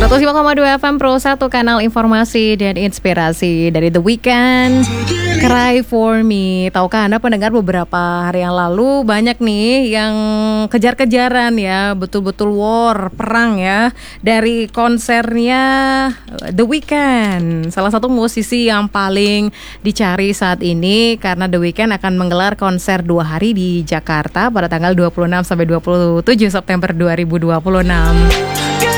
105,2 FM Pro 1, kanal informasi dan inspirasi dari The Weeknd, Cry For Me. Tahukah Anda pendengar, beberapa hari yang lalu banyak nih yang kejar-kejaran ya, betul-betul war, perang ya, dari konsernya The Weeknd. Salah satu musisi yang paling dicari saat ini karena The Weeknd akan menggelar konser 2 hari di Jakarta pada tanggal 26 sampai 27 September 2026.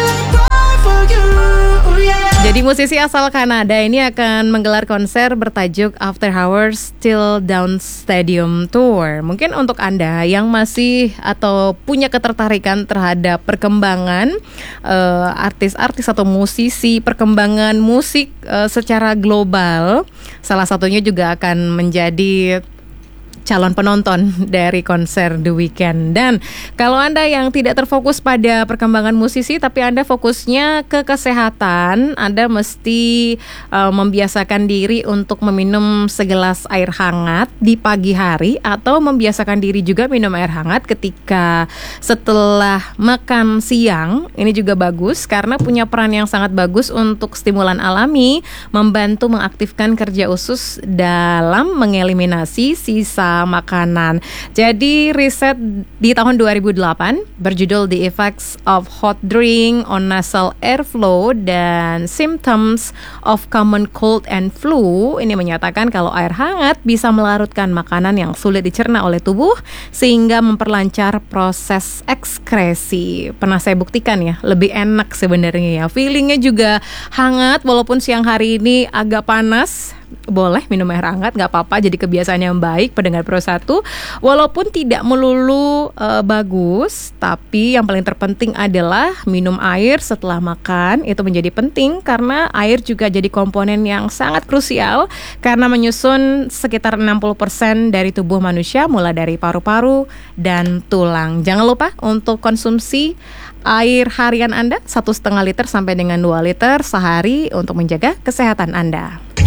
Jadi musisi asal Kanada ini akan menggelar konser bertajuk After Hours Till Dawn Stadium Tour. Mungkin untuk Anda yang masih atau punya ketertarikan terhadap perkembangan artis-artis atau musisi, perkembangan musik secara global, salah satunya juga akan menjadi calon penonton dari konser The Weeknd. Dan kalau Anda yang tidak terfokus pada perkembangan musisi tapi Anda fokusnya ke kesehatan, Anda mesti membiasakan diri untuk meminum segelas air hangat di pagi hari, atau membiasakan diri juga minum air hangat ketika setelah makan siang. Ini juga bagus karena punya peran yang sangat bagus untuk stimulan alami, membantu mengaktifkan kerja usus dalam mengeliminasi sisa makanan. Jadi riset di tahun 2008 berjudul The Effects of Hot Drink on Nasal Airflow dan Symptoms of Common Cold and Flu ini menyatakan kalau air hangat bisa melarutkan makanan yang sulit dicerna oleh tubuh sehingga memperlancar proses ekskresi. Pernah saya buktikan ya, lebih enak sebenarnya ya. Feelingnya juga hangat walaupun siang hari ini agak panas. Boleh minum air hangat, gak apa-apa, jadi kebiasaan yang baik pendengar Pro 1. Walaupun tidak melulu bagus, tapi yang paling terpenting adalah minum air setelah makan. Itu menjadi penting karena air juga jadi komponen yang sangat krusial karena menyusun sekitar 60% dari tubuh manusia, mulai dari paru-paru dan tulang. Jangan lupa untuk konsumsi air harian Anda 1,5 liter sampai dengan 2 liter sehari untuk menjaga kesehatan Anda.